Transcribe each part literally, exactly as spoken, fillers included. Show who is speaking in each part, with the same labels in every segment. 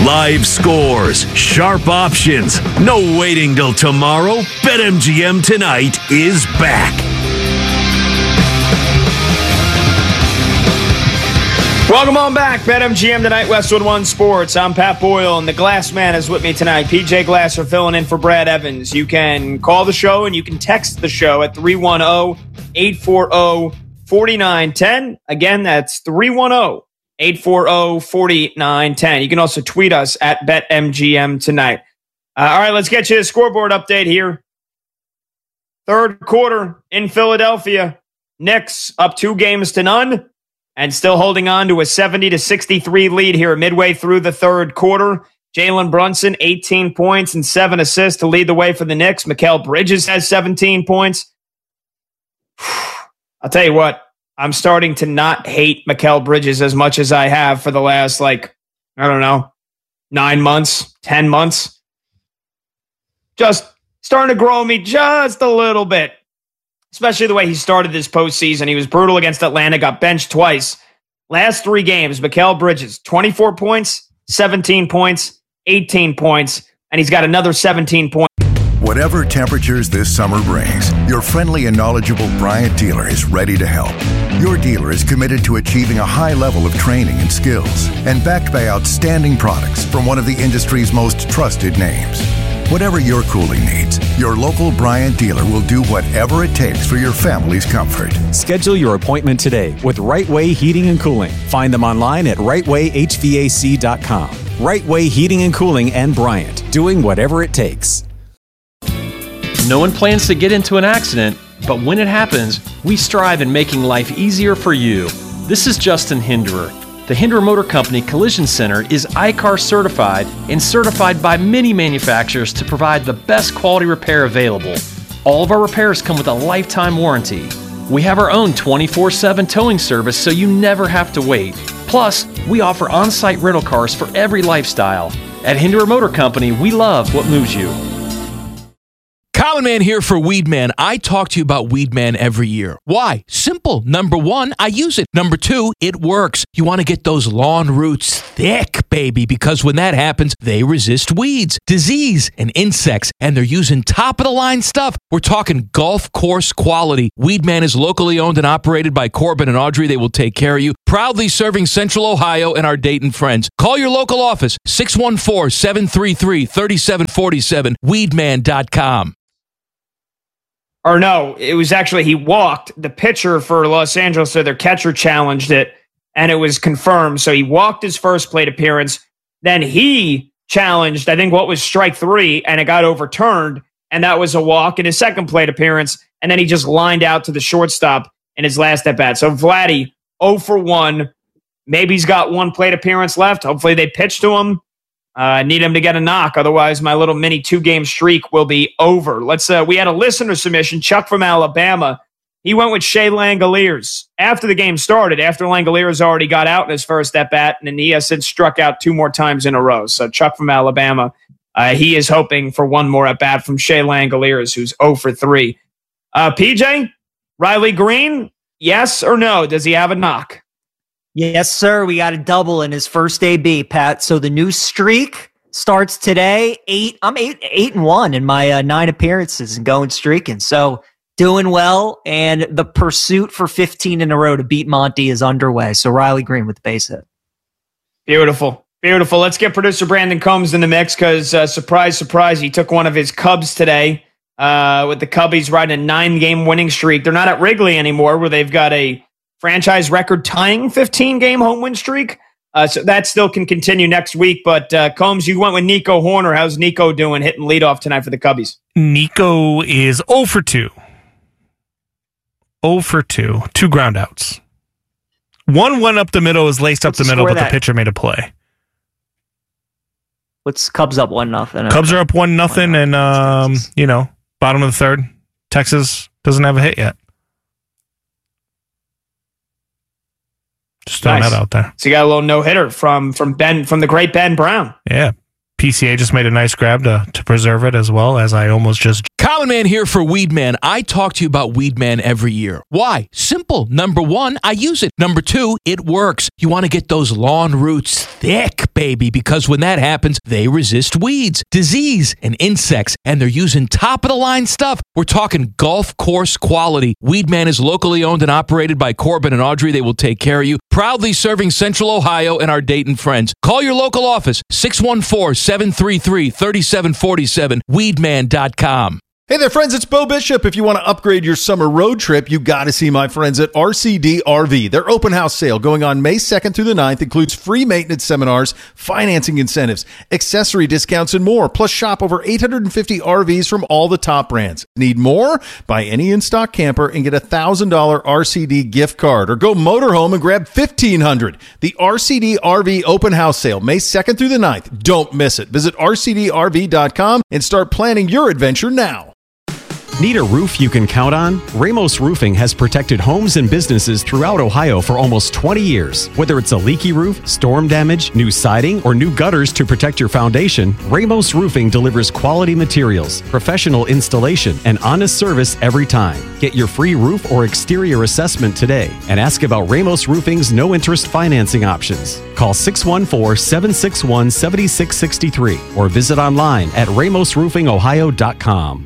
Speaker 1: Live scores, sharp options, no waiting till tomorrow. BetMGM Tonight is back.
Speaker 2: Welcome on back. BetMGM Tonight, Westwood One Sports. I'm Pat Boyle, and the Glass Man is with me tonight. P J Glasser filling in for Brad Evans. You can call the show and you can text the show at three one zero, eight four zero, four nine one zero. Again, that's three one zero, eight four zero, four nine one zero. You can also tweet us at BetMGM Tonight. Uh, all right, let's get you a scoreboard update here. Third quarter in Philadelphia. Knicks up two games to none. And still holding on to a seventy to sixty-three lead here midway through the third quarter. Jalen Brunson, eighteen points and seven assists to lead the way for the Knicks. Mikal Bridges has seventeen points. I'll tell you what, I'm starting to not hate Mikal Bridges as much as I have for the last, like, I don't know, nine months, ten months. Just starting to grow on me just a little bit. Especially the way he started this postseason. He was brutal against Atlanta, got benched twice. Last three games, Mikal Bridges, twenty-four points, seventeen points, eighteen points, and he's got another seventeen points.
Speaker 3: Whatever temperatures this summer brings, your friendly and knowledgeable Bryant dealer is ready to help. Your dealer is committed to achieving a high level of training and skills, and backed by outstanding products from one of the industry's most trusted names. Whatever your cooling needs, your local Bryant dealer will do whatever it takes for your family's comfort.
Speaker 4: Schedule your appointment today with Right Way Heating and Cooling. Find them online at right way h v a c dot com. Right Way Heating and Cooling and Bryant, doing whatever it takes.
Speaker 5: No one plans to get into an accident, but when it happens, we strive in making life easier for you. This is Justin Hinderer. The Hinderer Motor Company Collision Center is I C A R certified and certified by many manufacturers to provide the best quality repair available. All of our repairs come with a lifetime warranty. We have our own twenty-four seven towing service so you never have to wait. Plus, we offer on-site rental cars for every lifestyle. At Hinderer Motor Company, we love what moves you.
Speaker 6: Common Man here for Weedman. I talk to you about Weedman every year. Why? Simple. Number one, I use it. Number two, it works. You want to get those lawn roots thick, baby, because when that happens, they resist weeds, disease, and insects, and they're using top-of-the-line stuff. We're talking golf course quality. Weedman is locally owned and operated by Corbin and Audrey. They will take care of you. Proudly serving Central Ohio and our Dayton friends. Call your local office, six one four, seven three three, three seven four seven, weedman dot com.
Speaker 2: Or no, it was actually he walked. The pitcher for Los Angeles, so their catcher challenged it, and it was confirmed. So he walked his first plate appearance. Then he challenged, I think, what was strike three, and it got overturned, and that was a walk in his second plate appearance. And then he just lined out to the shortstop in his last at-bat. So Vladdy, oh for one. Maybe he's got one plate appearance left. Hopefully they pitch to him. I uh, need him to get a knock. Otherwise, my little mini two-game streak will be over. Let's. Uh, we had a listener submission, Chuck from Alabama. He went with Shea Langoliers. After the game started, after Langoliers already got out in his first at-bat, and he has since struck out two more times in a row. So Chuck from Alabama, uh, he is hoping for one more at-bat from Shea Langoliers, who's oh for three. Uh, P J, Riley Green, yes or no? Does he have a knock?
Speaker 7: Yes, sir. We got a double in his first A B, Pat. So the new streak starts today. Eight. I'm eight, eight and one in my uh, nine appearances and going streaking. So doing well, and the pursuit for fifteen in a row to beat Monty is underway. So Riley Green with the base hit.
Speaker 2: Beautiful, beautiful. Let's get producer Brandon Combs in the mix because uh, surprise, surprise, he took one of his Cubs today. Uh, with the Cubbies riding a nine-game winning streak. They're not at Wrigley anymore, where they've got a franchise record tying fifteen-game home win streak. Uh, so that still can continue next week. But uh, Combs, you went with Nico Horner. How's Nico doing hitting leadoff tonight for the Cubbies?
Speaker 8: Nico is oh for two. oh for two. Two ground outs. One went up the middle, is laced up the middle, but the pitcher made a play.
Speaker 7: What's Cubs up one nothing?
Speaker 8: Cubs are up one nothing, and um, you know, bottom of the third. Texas doesn't have a hit yet. Just throwing
Speaker 2: nice.
Speaker 8: that out there.
Speaker 2: So you got a little no-hitter from from Ben from the great Ben Brown.
Speaker 8: Yeah. P C A just made a nice grab to, to preserve it as well, as I almost just
Speaker 6: Colin Man here for Weed Man. I talk to you about Weed Man every year. Why? Simple. Number one, I use it. Number two, it works. You want to get those lawn roots thick, baby, because when that happens, they resist weeds, disease, and insects, and they're using top-of-the-line stuff. We're talking golf course quality. Weed Man is locally owned and operated by Corbin and Audrey. They will take care of you. Proudly serving Central Ohio and our Dayton friends. Call your local office, six one four, seven three three, three seven four seven, weed man dot com.
Speaker 9: Hey there, friends. It's Bo Bishop. If you want to upgrade your summer road trip, you got to see my friends at R C D R V. Their open house sale going on May second through the ninth includes free maintenance seminars, financing incentives, accessory discounts, and more. Plus, shop over eight hundred fifty R Vs from all the top brands. Need more? Buy any in-stock camper and get a one thousand dollars R C D gift card. Or go motorhome and grab fifteen hundred dollars. The R C D R V open house sale, May second through the ninth. Don't miss it. Visit R C D R V dot com and start planning your adventure now.
Speaker 4: Need a roof you can count on? Ramos Roofing has protected homes and businesses throughout Ohio for almost twenty years. Whether it's a leaky roof, storm damage, new siding, or new gutters to protect your foundation, Ramos Roofing delivers quality materials, professional installation, and honest service every time. Get your free roof or exterior assessment today and ask about Ramos Roofing's no-interest financing options. Call six one four, seven six one, seven six six three or visit online at ramos roofing ohio dot com.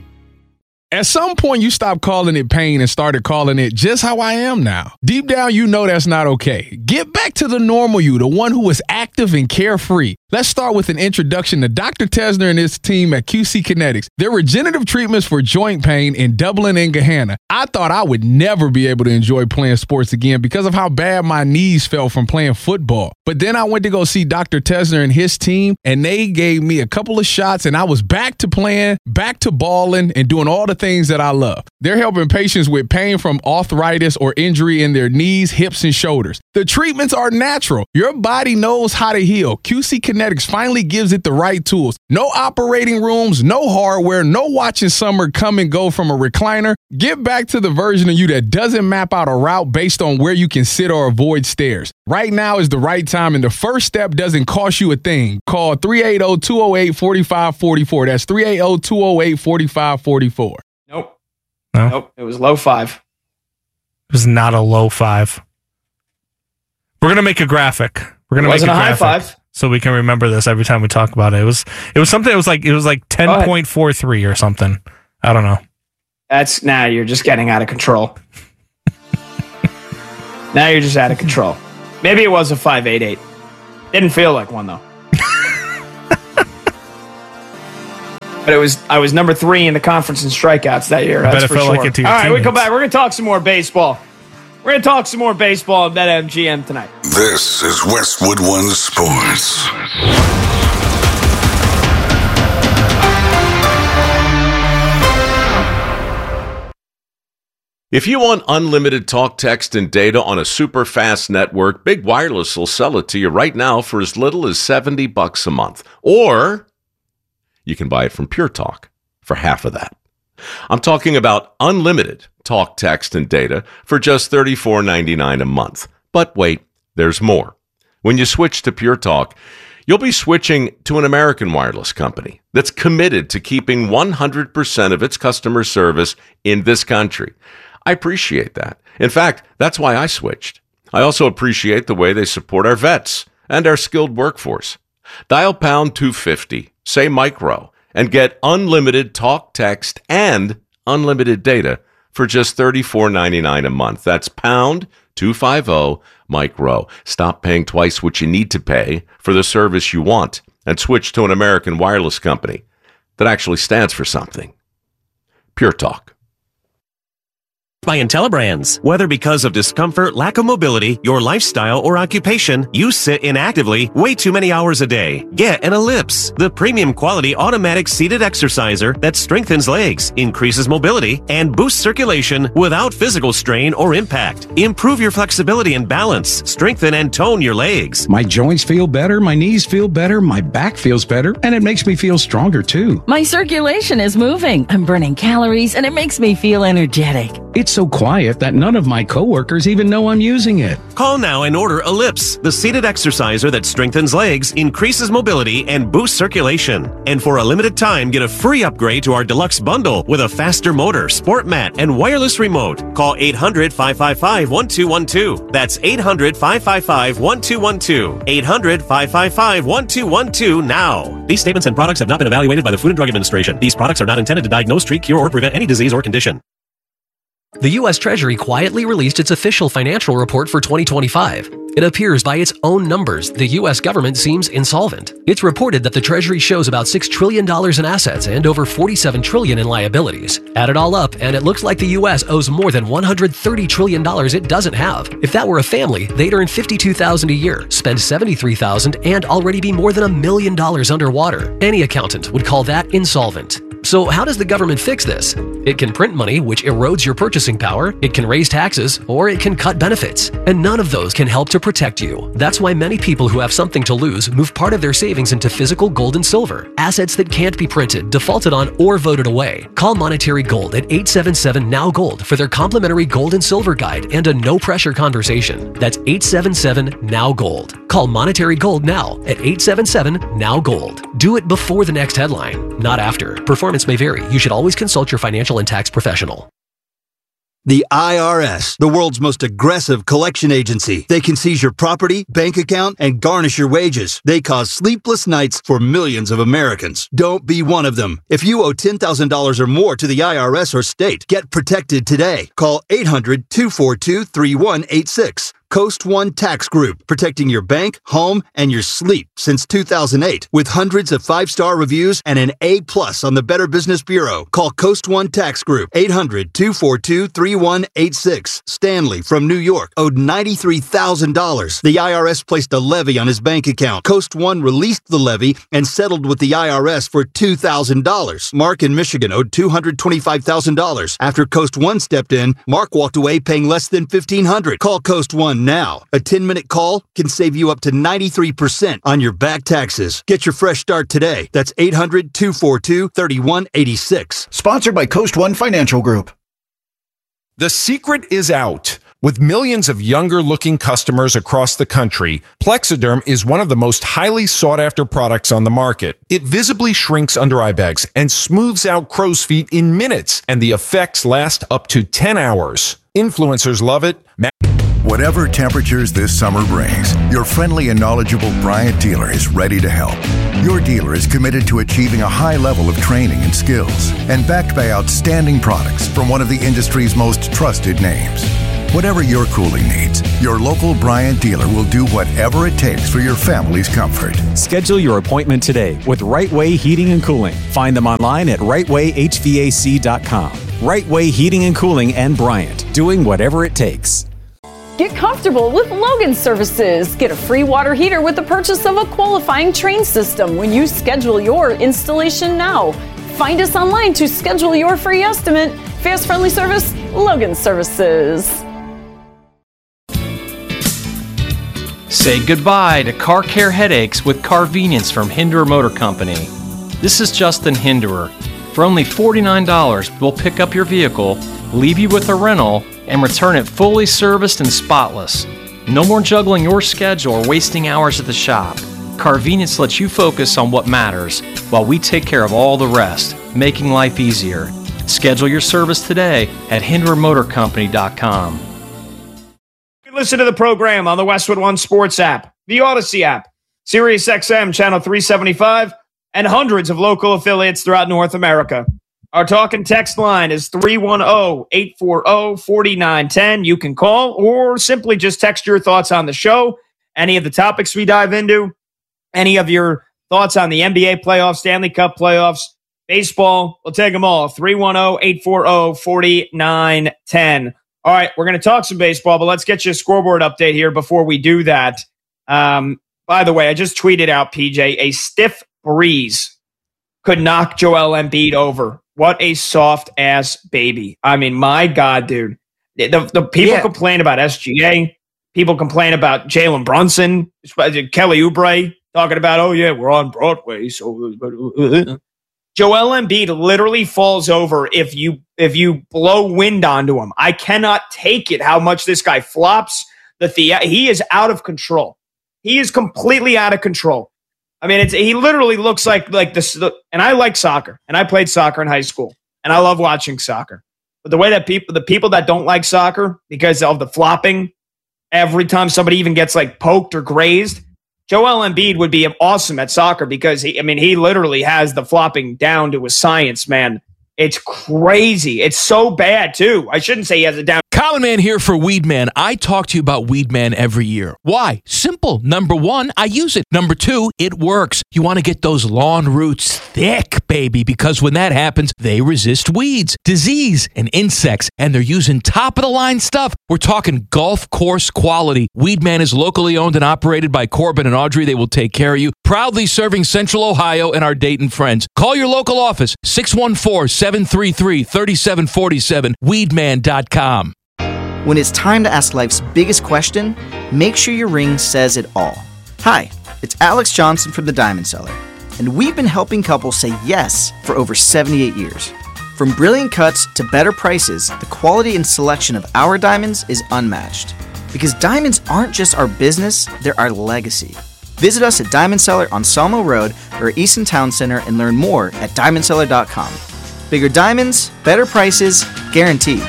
Speaker 10: At some point, you stopped calling it pain and started calling it just how I am now. Deep down, you know that's not okay. Get back to the normal you, the one who is active and carefree. Let's start with an introduction to Doctor Tesner and his team at Q C Kinetics. Their regenerative treatments for joint pain in Dublin and Gahanna. I thought I would never be able to enjoy playing sports again because of how bad my knees felt from playing football. But then I went to go see Doctor Tesner and his team, and they gave me a couple of shots, and I was back to playing, back to balling, and doing all the things that I love. They're helping patients with pain from arthritis or injury in their knees, hips, and shoulders. The treatments are natural. Your body knows how to heal. Q C Kinetics finally gives it the right tools. No operating rooms, no hardware, no watching summer come and go from a recliner. Get back to the version of you that doesn't map out a route based on where you can sit or avoid stairs. Right now is the right time, and the first step doesn't cost you a thing. Call three eight zero, two zero eight, four five four four. That's three eight zero, two zero eight, four five four four.
Speaker 2: Nope.
Speaker 8: No?
Speaker 2: Nope. It was low five.
Speaker 8: It was not a low five. We're gonna make a graphic. We're gonna
Speaker 2: it wasn't
Speaker 8: make a,
Speaker 2: a high
Speaker 8: graphic
Speaker 2: five,
Speaker 8: so we can remember this every time we talk about it. It was it was something. It was like it was like ten point four three or something. I don't know.
Speaker 2: That's now you're just getting out of control. Now you're just out of control. Maybe it was a five eight eight. Didn't feel like one though. But it was I was number three in the conference in strikeouts that year.
Speaker 8: I
Speaker 2: That's
Speaker 8: bet it
Speaker 2: for
Speaker 8: felt
Speaker 2: sure.
Speaker 8: like it to
Speaker 2: All
Speaker 8: your
Speaker 2: right,
Speaker 8: teammates.
Speaker 2: we come back. We're gonna talk some more baseball. We're gonna talk some more baseball at BetMGM tonight.
Speaker 11: This is Westwood One Sports.
Speaker 12: If you want unlimited talk, text, and data on a super fast network, Big Wireless will sell it to you right now for as little as seventy bucks a month. Or you can buy it from Pure Talk for half of that. I'm talking about unlimited talk, text, and data for just thirty-four ninety-nine a month. But wait, there's more. When you switch to Pure Talk, you'll be switching to an American wireless company that's committed to keeping one hundred percent of its customer service in this country. I appreciate that. In fact, that's why I switched. I also appreciate the way they support our vets and our skilled workforce. Dial pound two fifty, say micro, and get unlimited talk, text, and unlimited data for just thirty-four ninety-nine a month. That's pound two fifty, micro. Stop paying twice what you need to pay for the service you want and switch to an American wireless company that actually stands for something. Pure Talk.
Speaker 13: By IntelliBrands. Whether because of discomfort, lack of mobility, your lifestyle, or occupation, you sit inactively way too many hours a day. Get an Ellipse, the premium quality automatic seated exerciser that strengthens legs, increases mobility, and boosts circulation without physical strain or impact. Improve your flexibility and balance, strengthen and tone your legs.
Speaker 14: My joints feel better, my knees feel better, my back feels better, and it makes me feel stronger too.
Speaker 15: My circulation is moving, I'm burning calories, and it makes me feel energetic.
Speaker 14: It's so quiet that none of my coworkers even know I'm using it.
Speaker 13: Call now and order Ellipse, the seated exerciser that strengthens legs, increases mobility, and boosts circulation. And for a limited time, get a free upgrade to our deluxe bundle with a faster motor, sport mat, and wireless remote. Call eight hundred, five five five, one two one two. That's eight hundred, five five five, one two one two. eight hundred, five five five, one two one two now. These statements and products have not been evaluated by the Food and Drug Administration. These products are not intended to diagnose, treat, cure, or prevent any disease or condition.
Speaker 15: The U S Treasury quietly released its official financial report for twenty twenty-five. It appears by its own numbers, the U S government seems insolvent. It's reported that the Treasury shows about six trillion dollars in assets and over forty-seven trillion dollars in liabilities. Add it all up, and it looks like the U S owes more than one hundred thirty trillion dollars it doesn't have. If that were a family, they'd earn fifty-two thousand dollars a year, spend seventy-three thousand dollars, and already be more than a million dollars underwater. Any accountant would call that insolvent. So how does the government fix this? It can print money, which erodes your purchasing power, it can raise taxes, or it can cut benefits. And none of those can help to protect you. That's why many people who have something to lose move part of their savings into physical gold and silver, assets that can't be printed, defaulted on, or voted away. Call Monetary Gold at eight seven seven, N O W Gold for their complimentary gold and silver guide and a no-pressure conversation. That's eight seven seven, N O W Gold. Call Monetary Gold now at eight seven seven, N O W Gold. Do it before the next headline, not after. Performance may vary. You should always consult your financial and tax professional.
Speaker 16: The I R S, the world's most aggressive collection agency. They can seize your property, bank account, and garnish your wages. They cause sleepless nights for millions of Americans. Don't be one of them. If you owe ten thousand dollars or more to the I R S or state, get protected today. Call eight hundred, two four two, three one eight six. Coast One Tax Group, protecting your bank, home, and your sleep since two thousand eight. With hundreds of five-star reviews and an A plus on the Better Business Bureau. Call Coast One Tax Group, eight hundred, two four two, three one eight six. Stanley from New York owed ninety-three thousand dollars. The I R S placed a levy on his bank account. Coast One released the levy and settled with the I R S for two thousand dollars. Mark in Michigan owed two hundred twenty-five thousand dollars. After Coast One stepped in, Mark walked away paying less than fifteen hundred dollars. Call Coast One now. A ten-minute call can save you up to ninety-three percent on your back taxes. Get your fresh start today. That's eight hundred, two four two, three one eight six.
Speaker 17: Sponsored by Coast One Financial Group.
Speaker 18: The secret is out. With millions of younger-looking customers across the country, Plexiderm is one of the most highly sought-after products on the market. It visibly shrinks under-eye bags and smooths out crow's feet in minutes, and the effects last up to ten hours. Influencers love it. Ma-
Speaker 3: Whatever temperatures this summer brings, your friendly and knowledgeable Bryant dealer is ready to help. Your dealer is committed to achieving a high level of training and skills, and backed by outstanding products from one of the industry's most trusted names. Whatever your cooling needs, your local Bryant dealer will do whatever it takes for your family's comfort.
Speaker 4: Schedule your appointment today with Right Way Heating and Cooling. Find them online at right way h v a c dot com. Right Way Heating and Cooling and Bryant, doing whatever it takes.
Speaker 19: Get comfortable with Logan Services. Get a free water heater with the purchase of a qualifying Train system when you schedule your installation now. Find us online to schedule your free estimate. Fast, friendly service, Logan Services.
Speaker 5: Say goodbye to car care headaches with Carvenience from Hinderer Motor Company. This is Justin Hinderer. For only forty-nine dollars, we'll pick up your vehicle, leave you with a rental, and return it fully serviced and spotless. No more juggling your schedule or wasting hours at the shop. Carvenience lets you focus on what matters, while we take care of all the rest, making life easier. Schedule your service today at hinderer motor company dot com.
Speaker 2: You can listen to the program on the Westwood One Sports app, the Odyssey app, Sirius X M Channel three seventy-five, and hundreds of local affiliates throughout North America. Our talk and text line is three one zero, eight four zero, four nine one zero. You can call or simply just text your thoughts on the show, any of the topics we dive into, any of your thoughts on the N B A playoffs, Stanley Cup playoffs, baseball. We'll take them all. three one zero, eight four zero, four nine one zero. All right, we're going to talk some baseball, but let's get you a scoreboard update here before we do that. Um, by the way, I just tweeted out, P J, a stiff breeze could knock Joel Embiid over. What a soft-ass baby. I mean, my God, dude. The, the people yeah. complain about S G A. People complain about Jalen Brunson. Kelly Oubre talking about, oh, yeah, we're on Broadway. So Joel Embiid literally falls over if you if you blow wind onto him. I cannot take it how much this guy flops. The, the he is out of control. He is completely out of control. I mean, it's he literally looks like like this. The, and I like soccer, and I played soccer in high school, and I love watching soccer. But the way that people, the people that don't like soccer because of the flopping, every time somebody even gets like poked or grazed, Joel Embiid would be awesome at soccer because he, I mean, he literally has the flopping down to a science, man. It's crazy. It's so bad too. I shouldn't say he has it down.
Speaker 6: Colin Man here for Weedman. I talk to you about Weedman every year. Why? Simple. Number one, I use it. Number two, it works. You want to get those lawn roots thick, baby, because when that happens, they resist weeds, disease, and insects, and they're using top-of-the-line stuff. We're talking golf course quality. Weedman is locally owned and operated by Corbin and Audrey. They will take care of you. Proudly serving Central Ohio and our Dayton friends. Call your local office, six one four, seven three three, three seven four seven, weedman dot com.
Speaker 20: When it's time to ask life's biggest question, make sure your ring says it all. Hi, it's Alex Johnson from The Diamond Seller, and we've been helping couples say yes for over seventy-eight years. From brilliant cuts to better prices, the quality and selection of our diamonds is unmatched. Because diamonds aren't just our business, they're our legacy. Visit us at Diamond Seller on Sawmill Road or Easton Town Center and learn more at diamond seller dot com. Bigger diamonds, better prices, guaranteed.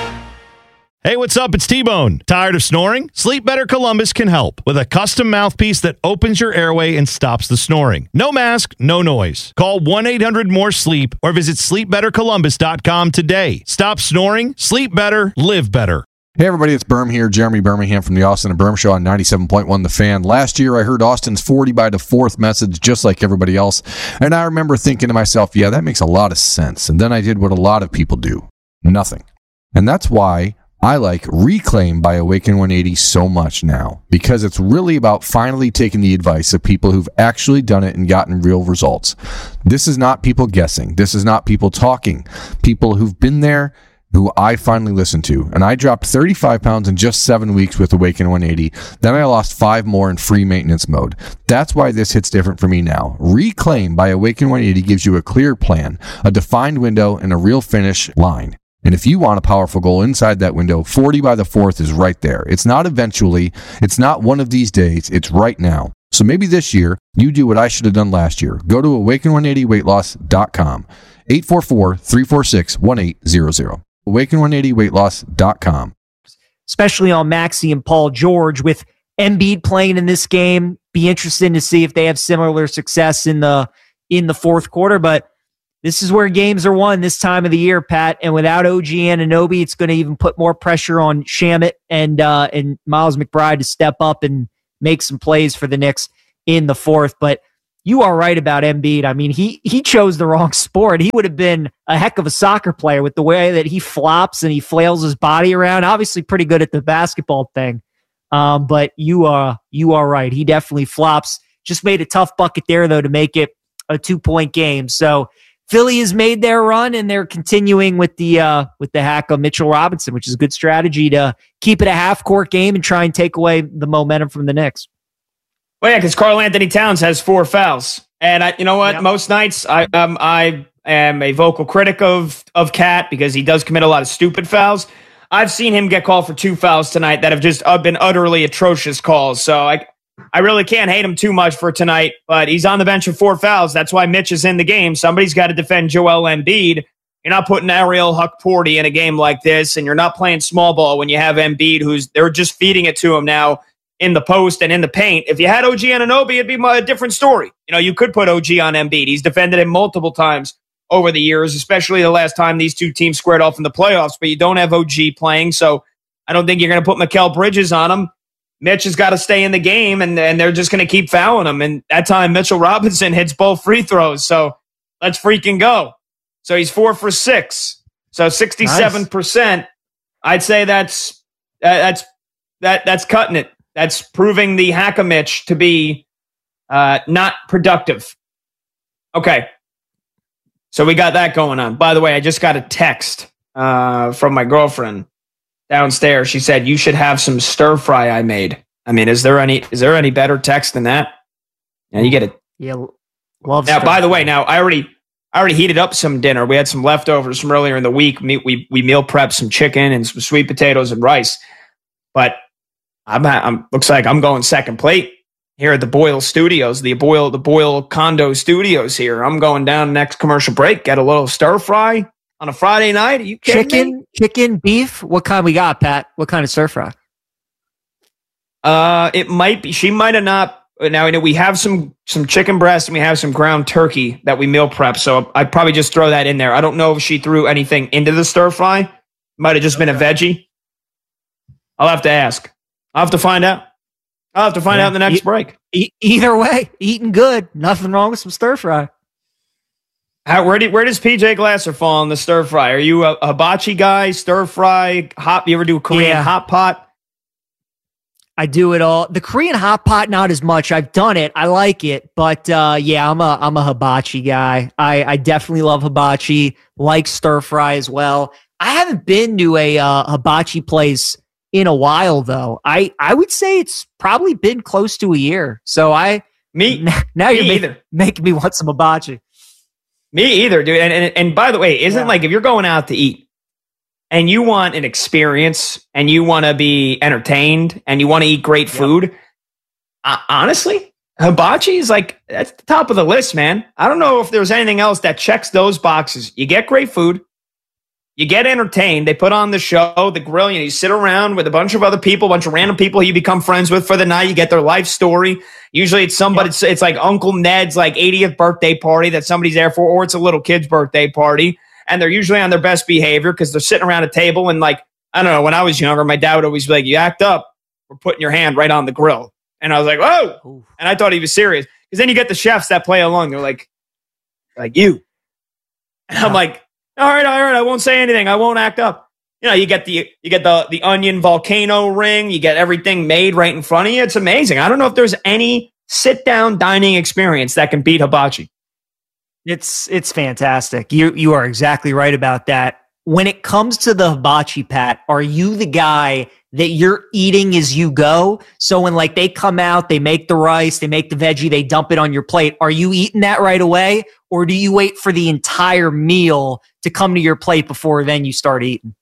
Speaker 21: Hey, what's up? It's T-Bone. Tired of snoring? Sleep Better Columbus can help with a custom mouthpiece that opens your airway and stops the snoring. No mask, no noise. Call one eight hundred more sleep or visit sleep better columbus dot com today. Stop snoring, sleep better, live better.
Speaker 22: Hey everybody, it's Berm here, Jeremy Birmingham from the Austin and Berm Show on ninety-seven point one The Fan. Last year I heard Austin's forty by the fourth message just like everybody else, and I remember thinking to myself, yeah, that makes a lot of sense. And then I did what a lot of people do. Nothing. And that's why I like Reclaim by Awaken one eighty so much now, because it's really about finally taking the advice of people who've actually done it and gotten real results. This is not people guessing. This is not people talking. People who've been there, who I finally listened to. And I dropped thirty-five pounds in just seven weeks with Awaken one eighty. Then I lost five more in free maintenance mode. That's why this hits different for me now. Reclaim by Awaken one eighty gives you a clear plan, a defined window, and a real finish line. And if you want a powerful goal inside that window, forty by the fourth is right there. It's not eventually. It's not one of these days. It's right now. So maybe this year, you do what I should have done last year. Go to awaken one eighty weight loss dot com. eight four four, three four six, one eight zero zero. awaken one eighty weight loss dot com.
Speaker 7: Especially on Maxey and Paul George. With Embiid playing in this game, be interesting to see if they have similar success in the in the fourth quarter. But this is where games are won this time of the year, Pat. And without O G Anunoby, it's going to even put more pressure on Shamet and uh, and Miles McBride to step up and make some plays for the Knicks in the fourth. But you are right about Embiid. I mean, he he chose the wrong sport. He would have been a heck of a soccer player with the way that he flops and he flails his body around. Obviously pretty good at the basketball thing. Um, but you are, you are right. He definitely flops. Just made a tough bucket there, though, to make it a two-point game. So Philly has made their run, and they're continuing with the uh, with the hack of Mitchell Robinson, which is a good strategy to keep it a half-court game and try and take away the momentum from the Knicks.
Speaker 2: Well, yeah, because Karl Anthony Towns has four fouls, and I, you know what? Yep. Most nights, I um, I am a vocal critic of of Cat because he does commit a lot of stupid fouls. I've seen him get called for two fouls tonight that have just uh, been utterly atrocious calls. So I I really can't hate him too much for tonight, but he's on the bench with four fouls. That's why Mitch is in the game. Somebody's got to defend Joel Embiid. You're not putting Ariel Hukporti in a game like this, and you're not playing small ball when you have Embiid, who's they're just feeding it to him now in the post and in the paint. If you had O G Anunoby, it'd be a different story. You know, you could put O G on Embiid. He's defended him multiple times over the years, especially the last time these two teams squared off in the playoffs, but you don't have O G playing, so I don't think you're going to put Mikal Bridges on him. Mitch has got to stay in the game, and, and they're just going to keep fouling him. And that time, Mitchell Robinson hits both free throws, so let's freaking go. So he's four for six, so sixty-seven percent. Nice. I'd say that's uh, that's that that's cutting it. That's proving the Hack-a-Mitch to be uh, not productive. Okay. So we got that going on. By the way, I just got a text uh, from my girlfriend downstairs. She said, you should have some stir fry I made. I mean, is there any is there any better text than that? Yeah, you get it.
Speaker 7: Yeah, love
Speaker 2: Now, by the way, now I already I already heated up some dinner. We had some leftovers from earlier in the week. We we, we meal prepped some chicken and some sweet potatoes and rice. But I'm, I'm looks like I'm going second plate here at the Boyle Studios, the Boyle the Boyle Condo Studios here. I'm going down next commercial break. Get a little stir fry on a Friday night. Are you kidding
Speaker 7: Chicken,
Speaker 2: me?
Speaker 7: chicken, beef. What kind we got, Pat? What kind of stir fry?
Speaker 2: Uh, it might be. She might have not. Now I know we have some some chicken breast and we have some ground turkey that we meal prep. So I'd probably just throw that in there. I don't know if she threw anything into the stir fry. Might have just okay. been a veggie. I'll have to ask. I'll have to find out. I'll have to find yeah. out in the next e- break.
Speaker 7: E- either way, eating good. Nothing wrong with some stir fry.
Speaker 2: How, where, do, where does P J Glasser fall on the stir fry? Are you a, a hibachi guy, stir fry, hot? You ever do a Korean yeah. hot pot?
Speaker 7: I do it all. The Korean hot pot, not as much. I've done it. I like it, but uh, yeah, I'm a I'm a hibachi guy. I, I definitely love hibachi. Like stir fry as well. I haven't been to a uh, hibachi place in a while though. I, I would say it's probably been close to a year. So I
Speaker 2: me
Speaker 7: now
Speaker 2: me
Speaker 7: you're make,
Speaker 2: either.
Speaker 7: making me want some hibachi.
Speaker 2: Me either, dude. And and, and by the way, isn't yeah. like if you're going out to eat and you want an experience and you want to be entertained and you want to eat great food, yep. uh, honestly, hibachi is like, that's the top of the list, man. I don't know if there's anything else that checks those boxes. You get great food. You get entertained. They put on the show, the grill, you know, you sit around with a bunch of other people, a bunch of random people you become friends with for the night. You get their life story. Usually it's somebody, yep. it's, it's like Uncle Ned's like eightieth birthday party that somebody's there for, or it's a little kid's birthday party. And they're usually on their best behavior because they're sitting around a table and like, I don't know, when I was younger, my dad would always be like, you act up, we're putting your hand right on the grill. And I was like, whoa. Ooh. And I thought he was serious. Because then you get the chefs that play along. They're like, like you. And I'm like, all right, all right, I won't say anything. I won't act up. You know, you get the you get the the onion volcano ring. You get everything made right in front of you. It's amazing. I don't know if there's any sit-down dining experience that can beat hibachi.
Speaker 7: It's it's fantastic. You you are exactly right about that. When it comes to the hibachi, Pat, are you the guy that you're eating as you go? So when like they come out, they make the rice, they make the veggie, they dump it on your plate. Are you eating that right away? Or do you wait for the entire meal to come to your plate before then you start eating?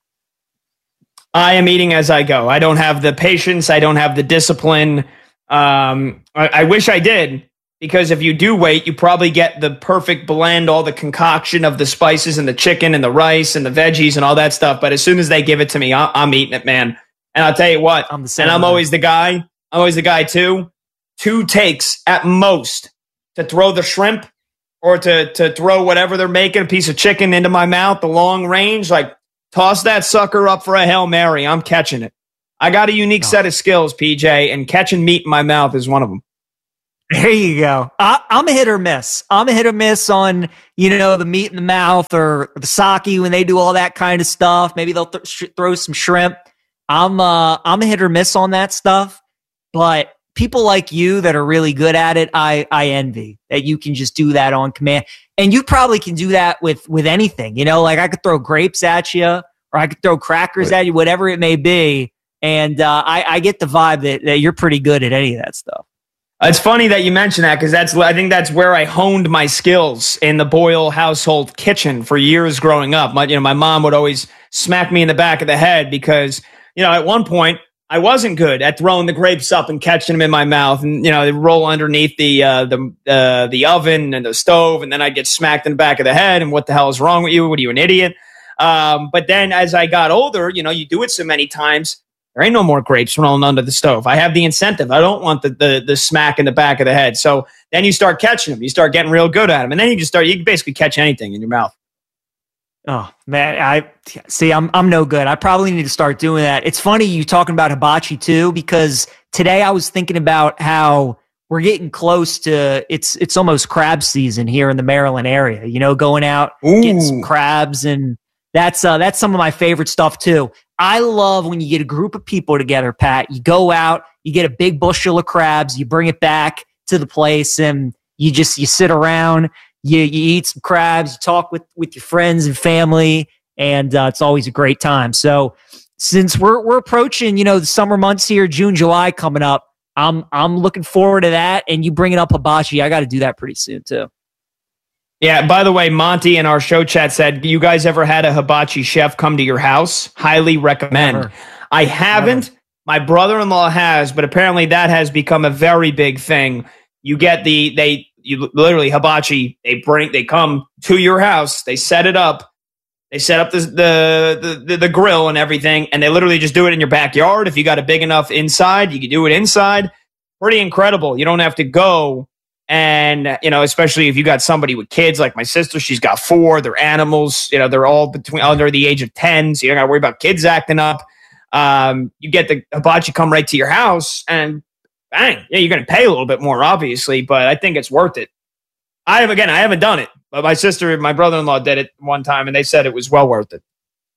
Speaker 2: I am eating as I go. I don't have the patience. I don't have the discipline. Um, I, I wish I did. Because if you do wait, you probably get the perfect blend, all the concoction of the spices and the chicken and the rice and the veggies and all that stuff. But as soon as they give it to me, I- I'm eating it, man. And I'll tell you what, I'm the same and I'm man. always the guy, I'm always the guy too, two takes at most to throw the shrimp or to, to throw whatever they're making, a piece of chicken into my mouth, the long range, like toss that sucker up for a Hail Mary. I'm catching it. I got a unique no. set of skills, P J, and catching meat in my mouth is one of them.
Speaker 7: There you go. I, I'm a hit or miss. I'm a hit or miss on, you know, the meat in the mouth or the sake when they do all that kind of stuff. Maybe they'll th- sh- throw some shrimp. I'm uh, I'm a hit or miss on that stuff. But people like you that are really good at it, I I envy that you can just do that on command. And you probably can do that with with anything. You know, like I could throw grapes at you or I could throw crackers at you, whatever it may be. And uh, I, I get the vibe that, that you're pretty good at any of that stuff.
Speaker 2: It's funny that you mention that because that's I think that's where I honed my skills in the Boyle household kitchen for years growing up. My you know my mom would always smack me in the back of the head because you know at one point I wasn't good at throwing the grapes up and catching them in my mouth, and you know they roll underneath the uh, the uh, the oven and the stove, and then I get smacked in the back of the head. And what the hell is wrong with you? What are you, an idiot? Um, but then as I got older, you know you do it so many times. There ain't no more grapes rolling under the stove. I have the incentive. I don't want the, the the smack in the back of the head. So then you start catching them. You start getting real good at them. And then you just start, you can basically catch anything in your mouth.
Speaker 7: Oh, man. I see, I'm I'm no good. I probably need to start doing that. It's funny you talking about hibachi too, because today I was thinking about how we're getting close to, it's it's almost crab season here in the Maryland area. You know, going out, Ooh. getting some crabs, and that's uh, that's some of my favorite stuff too. I love when you get a group of people together, Pat. You go out, you get a big bushel of crabs, you bring it back to the place, and you just you sit around, you you eat some crabs, you talk with, with your friends and family, and uh, it's always a great time. So since we're we're approaching, you know, the summer months here, June, July coming up, I'm I'm looking forward to that. And you bringing up hibachi, I got to do that pretty soon too.
Speaker 2: Yeah, by the way, Monty in our show chat said, you guys ever had a hibachi chef come to your house? Highly recommend.
Speaker 7: Never.
Speaker 2: I haven't.
Speaker 7: Never.
Speaker 2: My brother-in-law has, but apparently that has become a very big thing. You get the, they, you literally hibachi, they bring, they come to your house, they set it up, they set up the, the, the, the grill and everything, and they literally just do it in your backyard. If you got a big enough inside, you can do it inside. Pretty incredible. You don't have to go. And, you know, especially if you got somebody with kids like my sister, she's got four, they're animals, you know, they're all between under the age of ten. So you don't got to worry about kids acting up. Um, you get the hibachi come right to your house and bang, yeah, you're going to pay a little bit more, obviously, but I think it's worth it. I have, again, I haven't done it, but my sister and my brother-in-law did it one time and they said it was well worth it.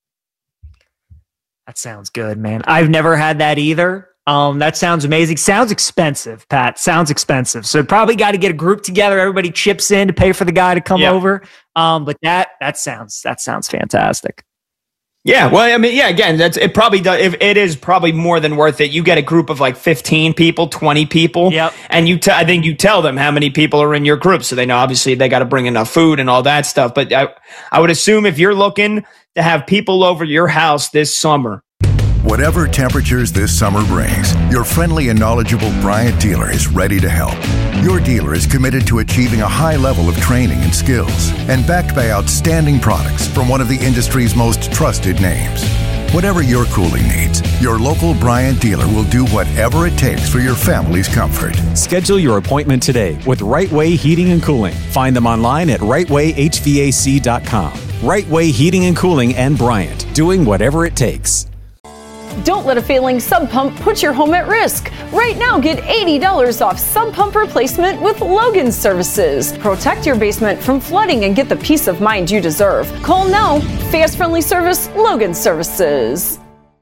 Speaker 7: That sounds good, man. I've never had that either. Um, that sounds amazing. Sounds expensive, Pat. Sounds expensive. So probably got to get a group together. Everybody chips in to pay for the guy to come
Speaker 2: yeah.
Speaker 7: over. Um, but that that sounds that sounds fantastic.
Speaker 2: Yeah, well, I mean, yeah. Again, that's it. Probably does. If it is probably more than worth it. You get a group of like fifteen people, twenty people.
Speaker 7: Yep.
Speaker 2: And you, t- I think you tell them how many people are in your group, so they know obviously they got to bring enough food and all that stuff. But I, I would assume if you're looking to have people over your house this summer.
Speaker 3: Whatever temperatures this summer brings, your friendly and knowledgeable Bryant dealer is ready to help. Your dealer is committed to achieving a high level of training and skills and backed by outstanding products from one of the industry's most trusted names. Whatever your cooling needs, your local Bryant dealer will do whatever it takes for your family's comfort.
Speaker 4: Schedule your appointment today with Right Way Heating and Cooling. Find them online at right way h v a c dot com. Right Way Heating and Cooling and Bryant, doing whatever it takes.
Speaker 19: Don't let a failing sub pump put your home at risk. Right now, get eighty dollars off sub pump replacement with Logan Services. Protect your basement from flooding and get the peace of mind you deserve. Call now. Fast, friendly service, Logan Services.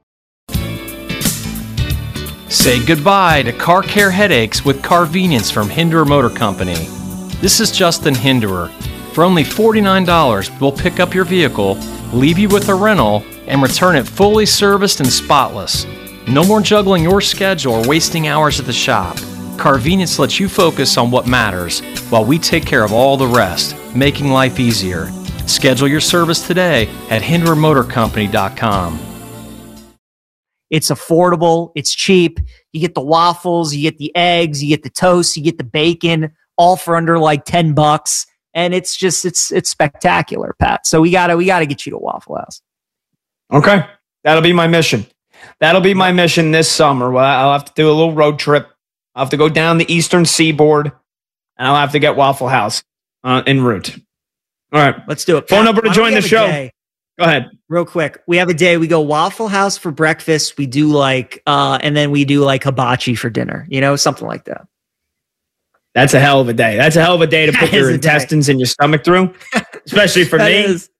Speaker 5: Say goodbye to car care headaches with Carvenience from Hinderer Motor Company. This is Justin Hinderer. For only forty-nine dollars, we'll pick up your vehicle, leave you with a rental, and return it fully serviced and spotless. No more juggling your schedule or wasting hours at the shop. Carvenience lets you focus on what matters while we take care of all the rest, making life easier. Schedule your service today at hinderer motor company dot com.
Speaker 7: It's affordable. It's cheap. You get the waffles, you get the eggs, you get the toast, you get the bacon, all for under like ten bucks. And it's just, it's, it's spectacular, Pat. So we gotta, we gotta get you to Waffle House.
Speaker 2: Okay. That'll be my mission. That'll be my mission this summer. Well, I'll have to do a little road trip. I'll have to go down the eastern seaboard and I'll have to get Waffle House uh, en route. All right.
Speaker 7: Let's do it.
Speaker 2: Phone
Speaker 7: Pat,
Speaker 2: number to
Speaker 7: why don't
Speaker 2: join
Speaker 7: we
Speaker 2: the
Speaker 7: have a
Speaker 2: show.
Speaker 7: day?
Speaker 2: Go ahead.
Speaker 7: Real quick. We have a day. We go Waffle House for breakfast. We do like, uh, and then we do like hibachi for dinner, you know, something like that.
Speaker 2: That's a hell of a day. That's a hell of a day to put
Speaker 7: That
Speaker 2: your
Speaker 7: is a day.
Speaker 2: intestines in your stomach through, especially for
Speaker 7: That
Speaker 2: me.
Speaker 7: is.